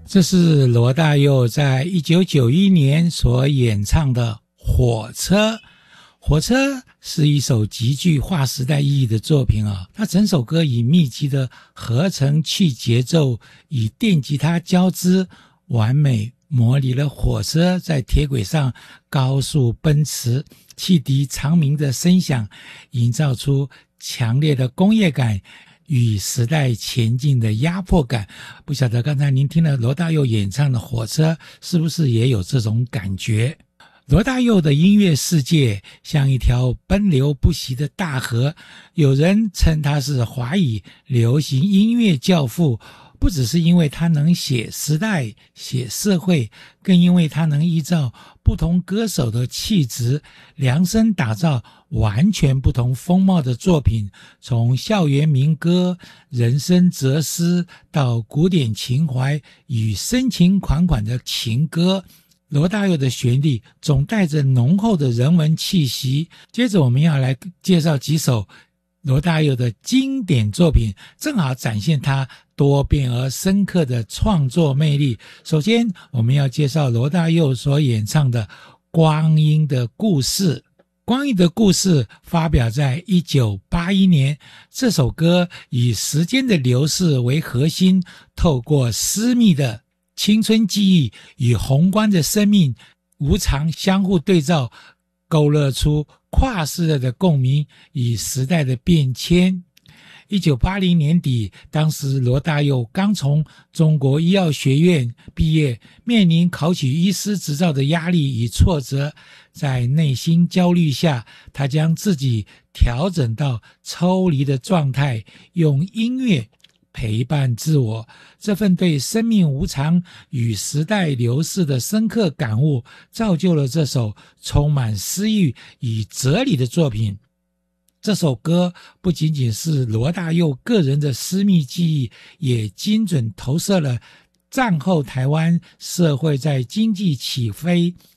这是罗大佑在1991年所演唱的火车。火车是一首极具划时代意义的作品啊！它整首歌以密集的合成器节奏与电吉他交织，完美模拟了火车在铁轨上高速奔驰，汽笛长鸣的声响，营造出强烈的工业感与时代前进的压迫感。不晓得刚才您听了罗大佑演唱的火车，是不是也有这种感觉？罗大佑的音乐世界像一条奔流不息的大河，有人称他是华语流行音乐教父，不只是因为他能写时代、写社会，更因为他能依照不同歌手的气质，量身打造完全不同风貌的作品，从校园民歌、人生哲思到古典情怀与深情款款的情歌。罗大佑的旋律总带着浓厚的人文气息。接着我们要来介绍几首罗大佑的经典作品，正好展现他多变而深刻的创作魅力。首先我们要介绍罗大佑所演唱的《光阴的故事》。《光阴的故事》发表在1981年，这首歌以时间的流逝为核心，透过私密的青春记忆与宏观的生命无常相互对照，勾勒出跨世代的共鸣与时代的变迁。1980年底，当时罗大佑刚从中国医药学院毕业，面临考取医师执照的压力与挫折，在内心焦虑下，他将自己调整到抽离的状态，用音乐陪伴自我。这份对生命无常与时代流逝的深刻感悟，造就了这首充满诗意与哲理的作品。这首歌不仅仅是罗大佑个人的私密记忆，也精准投射了战后台湾社会在经济起飞、